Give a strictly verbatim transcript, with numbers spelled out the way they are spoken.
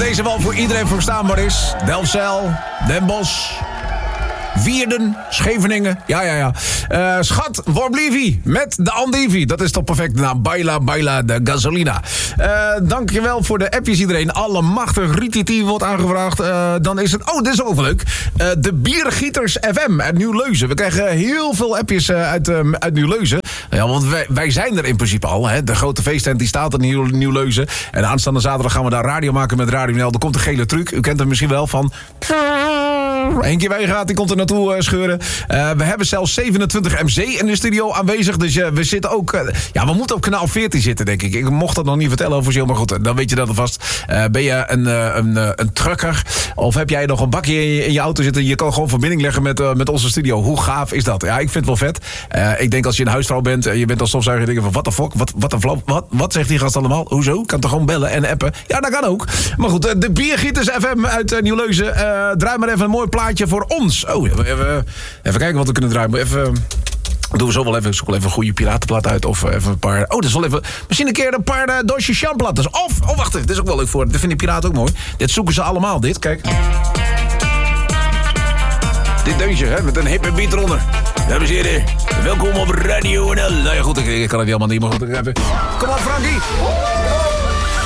deze wel voor iedereen verstaanbaar is. Delfzijl, Den Bosch, Wierden, Scheveningen. Ja, ja, ja. Uh, schat, waar blief ie? Met de Andivi. Dat is toch perfect. Nou, baila, baila, de gasolina. Uh, dankjewel voor de appjes iedereen. Allemachtig Rititi wordt aangevraagd. Uh, dan is het... Oh, dit is ook wel leuk. Uh, de Biergieters F M uit Nieuw-Leuzen. We krijgen heel veel appjes uh, uit, uh, uit Nieuw-Leuzen. Ja, want wij, wij zijn er in principe al. Hè. De grote feesttent die staat in Nieuw, Nieuw-Leuzen. En aanstaande zaterdag gaan we daar radio maken met Radio N L. Er komt een gele truc. U kent hem misschien wel van... Henkie Wijngaard, die komt er naartoe uh, scheuren. Uh, we hebben zelfs zevenentwintig M C in de studio aanwezig. Dus uh, we zitten ook... Uh, ja, we moeten op kanaal veertien zitten, denk ik. Ik mocht dat nog niet vertellen officieel, maar goed, dan weet je dat alvast. Uh, ben je een, uh, een, uh, een trucker? Of heb jij nog een bakje in je, in je auto zitten? Je kan gewoon verbinding leggen met, uh, met onze studio. Hoe gaaf is dat? Ja, ik vind het wel vet. Uh, ik denk als je een huisvrouw bent en je bent als stofzuiger, denk je van, wat de fuck? Wat, wat, wat, wat, wat zegt die gast allemaal? Hoezo? Kan toch gewoon bellen en appen? Ja, dat kan ook. Maar goed, uh, de Biergieters F M uit uh, Nieuw-Leuzen. Uh, draai maar even een mooi plaatje voor ons. Oh, even, even kijken wat we kunnen draaien. Even... Doen we zo wel even, zoek wel even een goede piratenplaat uit. Of even een paar... Oh, dat is wel even... Misschien een keer een paar uh, Deutsche Schandplatten. Of... Oh, wacht even. Dit is ook wel leuk voor... Dat vinden piraten ook mooi. Dit zoeken ze allemaal, dit. Kijk. Dit deuntje, hè. Met een hippe beat eronder. Dames en heren. Welkom op Radio N L. Nou ja, goed. Ik, ik kan het helemaal niet, maar goed. Even... Kom op, Frankie.